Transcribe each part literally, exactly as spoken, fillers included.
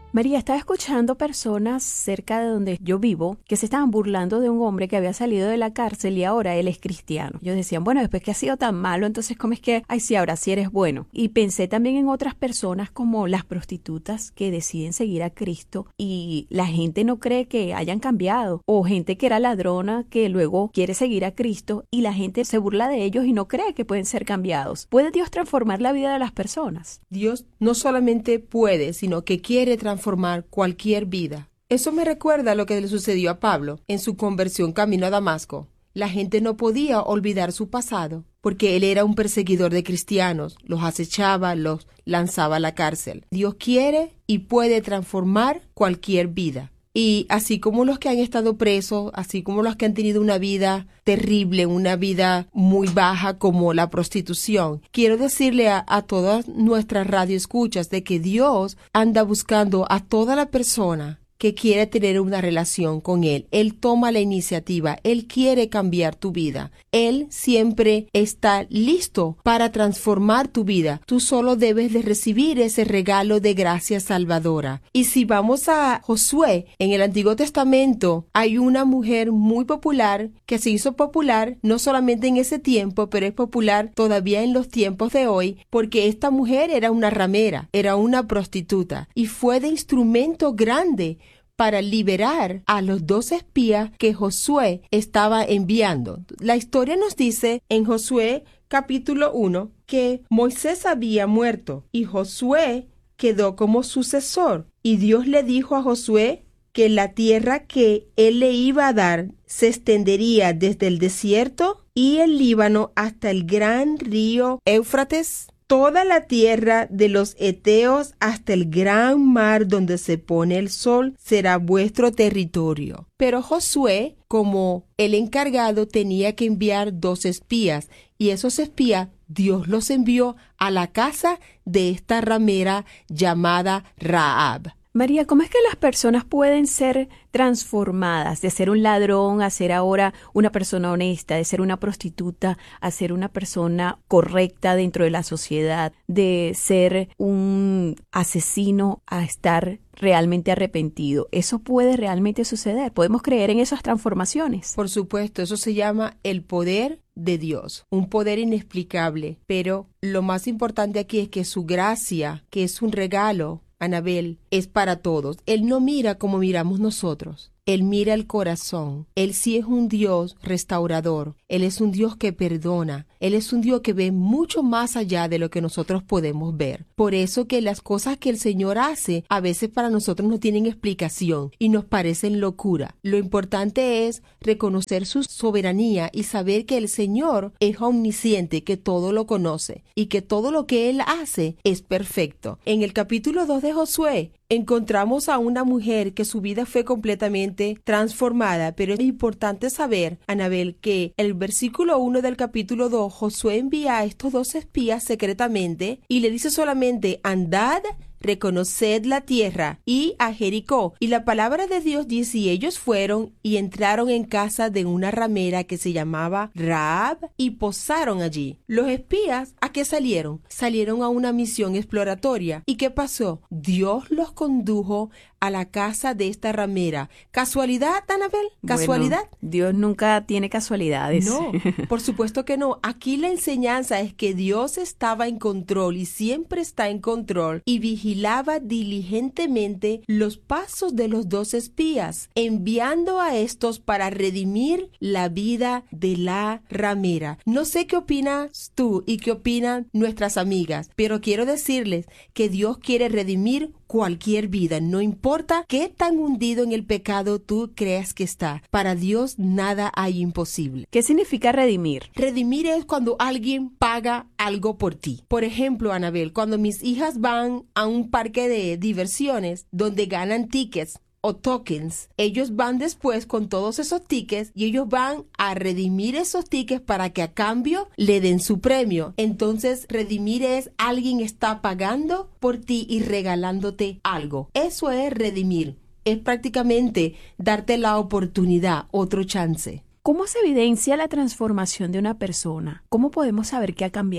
María, estaba escuchando personas cerca de donde yo vivo que se estaban burlando de un hombre que había salido de la cárcel y ahora él es cristiano. Ellos decían, bueno, después que ha sido tan malo, entonces ¿cómo es que, ay sí, ahora sí eres bueno? Y pensé también en otras personas como las prostitutas que deciden seguir a Cristo y la gente no cree que hayan cambiado, o gente que era ladrona que luego quiere seguir a Cristo y la gente se burla de ellos y no cree que pueden ser cambiados. ¿Puede Dios transformar la vida de las personas? Dios no solamente puede, sino que quiere transformar cualquier vida. Eso me recuerda a lo que le sucedió a Pablo en su conversión camino a Damasco. La gente no podía olvidar su pasado, porque él era un perseguidor de cristianos, los acechaba, los lanzaba a la cárcel. Dios quiere y puede transformar cualquier vida. Y así como los que han estado presos, así como los que han tenido una vida terrible, una vida muy baja como la prostitución, quiero decirle a, a todas nuestras radioescuchas de que Dios anda buscando a toda la persona que quiere tener una relación con Él. Él toma la iniciativa, Él quiere cambiar tu vida. Él siempre está listo para transformar tu vida. Tú solo debes de recibir ese regalo de gracia salvadora. Y si vamos a Josué, en el Antiguo Testamento hay una mujer muy popular que se hizo popular no solamente en ese tiempo, pero es popular todavía en los tiempos de hoy, porque esta mujer era una ramera, era una prostituta y fue de instrumento grande para liberar a los dos espías que Josué estaba enviando. La historia nos dice en Josué capítulo uno que Moisés había muerto y Josué quedó como sucesor. Y Dios le dijo a Josué que la tierra que él le iba a dar se extendería desde el desierto y el Líbano hasta el gran río Éufrates, toda la tierra de los heteos hasta el gran mar donde se pone el sol será vuestro territorio. Pero Josué, como el encargado, tenía que enviar dos espías, y esos espías Dios los envió a la casa de esta ramera llamada Rahab. María, ¿cómo es que las personas pueden ser transformadas de ser un ladrón a ser ahora una persona honesta, de ser una prostituta a ser una persona correcta dentro de la sociedad, de ser un asesino a estar realmente arrepentido? ¿Eso puede realmente suceder? ¿Podemos creer en esas transformaciones? Por supuesto, eso se llama el poder de Dios, un poder inexplicable, pero lo más importante aquí es que su gracia, que es un regalo, Anabel, es para todos. Él no mira como miramos nosotros. Él mira el corazón. Él sí es un Dios restaurador. Él es un Dios que perdona. Él es un Dios que ve mucho más allá de lo que nosotros podemos ver. Por eso que las cosas que el Señor hace a veces para nosotros no tienen explicación y nos parecen locura. Lo importante es reconocer su soberanía y saber que el Señor es omnisciente, que todo lo conoce y que todo lo que Él hace es perfecto. En el capítulo dos de Josué encontramos a una mujer que su vida fue completamente transformada, pero es importante saber, Anabel, que el versículo uno del capítulo dos, Josué envía a estos dos espías secretamente y le dice solamente, andad, reconoced la tierra y a Jericó. Y la palabra de Dios dice, y ellos fueron y entraron en casa de una ramera que se llamaba Rahab y posaron allí. Los espías, ¿a qué salieron? Salieron a una misión exploratoria. ¿Y qué pasó? Dios los condujo a la casa de esta ramera. ¿Casualidad, Anabel? ¿Casualidad? Bueno, Dios nunca tiene casualidades. No, por supuesto que no. Aquí la enseñanza es que Dios estaba en control y siempre está en control y vigilaba diligentemente los pasos de los dos espías, enviando a estos para redimir la vida de la ramera. No sé qué opinas tú y qué opinan nuestras amigas, pero quiero decirles que Dios quiere redimir cualquier vida, no importa qué tan hundido en el pecado tú creas que está. Para Dios nada hay imposible. ¿Qué significa redimir? Redimir es cuando alguien paga algo por ti. Por ejemplo, Anabel, cuando mis hijas van a un parque de diversiones donde ganan tickets o tokens, ellos van después con todos esos tickets y ellos van a redimir esos tickets para que a cambio le den su premio. Entonces, redimir es alguien está pagando por ti y regalándote algo. Eso es redimir. Es prácticamente darte la oportunidad, otro chance. ¿Cómo se evidencia la transformación de una persona? ¿Cómo podemos saber que ha cambiado?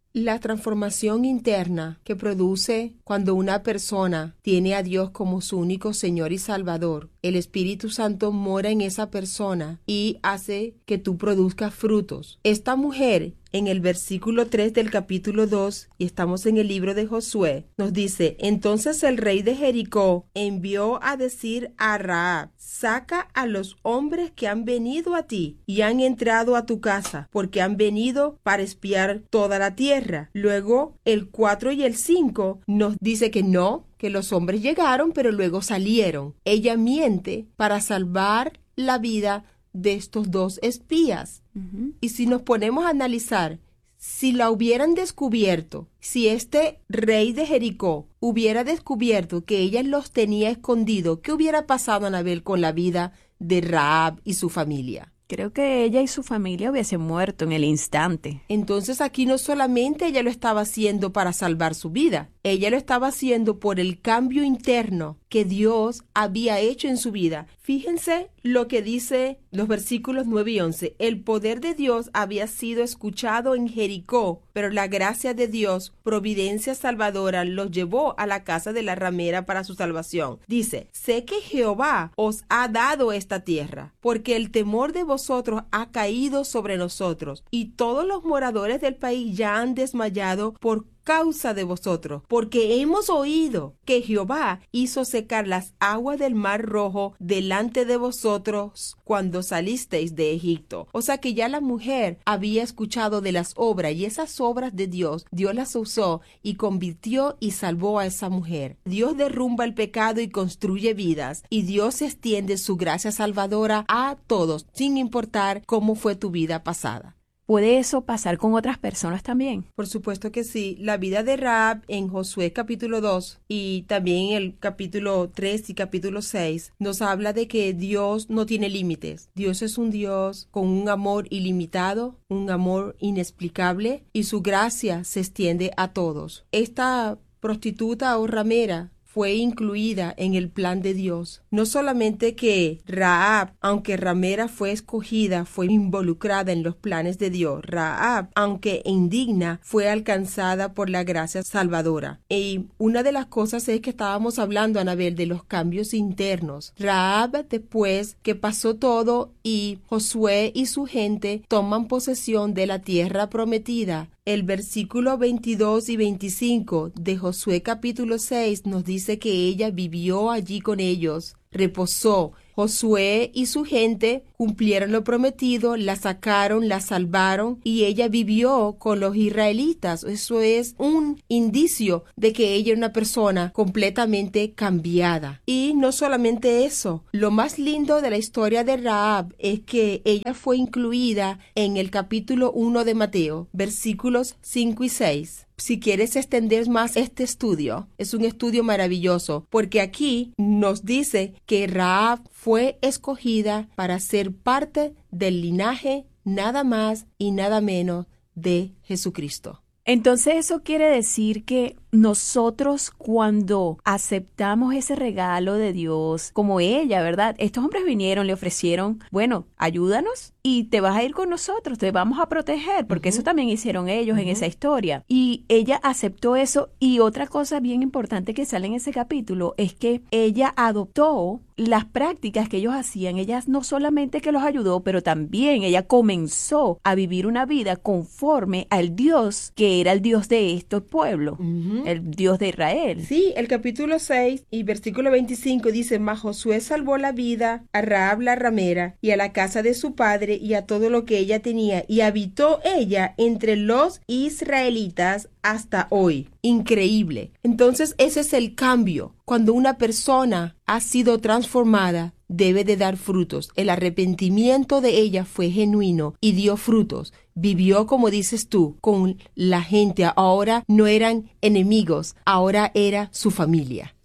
La transformación interna que produce cuando una persona tiene a Dios como su único Señor y Salvador, el Espíritu Santo mora en esa persona y hace que tú produzcas frutos. Esta mujer, en el versículo tres del capítulo dos, y estamos en el libro de Josué, nos dice: entonces el rey de Jericó envió a decir a Rahab: saca a los hombres que han venido a ti y han entrado a tu casa, porque han venido para espiar toda la tierra. Luego el cuatro y el cinco nos dice que no, que los hombres llegaron, pero luego salieron. Ella miente para salvar la vida de estos dos espías. Uh-huh. Y si nos ponemos a analizar, si la hubieran descubierto, si este rey de Jericó hubiera descubierto que ella los tenía escondidos, ¿qué hubiera pasado, Anabel, con la vida de Rahab y su familia? Creo que ella y su familia hubiesen muerto en el instante. Entonces aquí no solamente ella lo estaba haciendo para salvar su vida, ella lo estaba haciendo por el cambio interno que Dios había hecho en su vida. Fíjense lo que dice los versículos nueve y once. El poder de Dios había sido escuchado en Jericó, pero la gracia de Dios, providencia salvadora, los llevó a la casa de la ramera para su salvación. Dice: sé que Jehová os ha dado esta tierra, porque el temor de vosotros ha caído sobre nosotros, y todos los moradores del país ya han desmayado por causa de vosotros, porque hemos oído que Jehová hizo secar las aguas del mar rojo delante de vosotros cuando salisteis de Egipto. O sea que ya la mujer había escuchado de las obras, y esas obras de Dios, Dios las usó y convirtió y salvó a esa mujer. Dios derrumba el pecado y construye vidas, y Dios extiende su gracia salvadora a todos, sin importar cómo fue tu vida pasada. ¿Puede eso pasar con otras personas también? Por supuesto que sí. La vida de Rahab en Josué capítulo dos y también en el capítulo tres y capítulo seis nos habla de que Dios no tiene límites. Dios es un Dios con un amor ilimitado, un amor inexplicable, y su gracia se extiende a todos. Esta prostituta o ramera fue incluida en el plan de Dios. No solamente que Rahab, aunque ramera fue escogida, fue involucrada en los planes de Dios. Rahab, aunque indigna, fue alcanzada por la gracia salvadora. Y una de las cosas es que estábamos hablando, Anabel, de los cambios internos. Rahab, después que pasó todo y Josué y su gente toman posesión de la tierra prometida, el versículo veintidós y veinticinco de Josué capítulo seis nos dice que ella vivió allí con ellos, reposó. Josué y su gente cumplieron lo prometido, la sacaron, la salvaron, y ella vivió con los israelitas. Eso es un indicio de que ella era una persona completamente cambiada. Y no solamente eso, lo más lindo de la historia de Rahab es que ella fue incluida en el capítulo uno de Mateo, versículos cinco y seis. Si quieres extender más este estudio, es un estudio maravilloso, porque aquí nos dice que Rahab fue escogida para ser parte del linaje nada más y nada menos de Jesucristo. Entonces eso quiere decir que nosotros, cuando aceptamos ese regalo de Dios, como ella, ¿verdad? Estos hombres vinieron, le ofrecieron, bueno, ayúdanos y te vas a ir con nosotros, te vamos a proteger, porque uh-huh. eso también hicieron ellos uh-huh. en esa historia. Y ella aceptó eso. Y otra cosa bien importante que sale en ese capítulo es que ella adoptó las prácticas que ellos hacían. Ella no solamente que los ayudó, pero también ella comenzó a vivir una vida conforme al Dios que era el Dios de estos pueblos. Uh-huh. El Dios de Israel. Sí, el capítulo seis y versículo veinticinco dice: Mas Josué salvó la vida a Rahab la ramera y a la casa de su padre y a todo lo que ella tenía, y habitó ella entre los israelitas hasta hoy. Increíble. Entonces ese es el cambio. Cuando una persona ha sido transformada, debe de dar frutos. El arrepentimiento de ella fue genuino y dio frutos. Vivió, como dices tú, con la gente. Ahora no eran enemigos, ahora era su familia.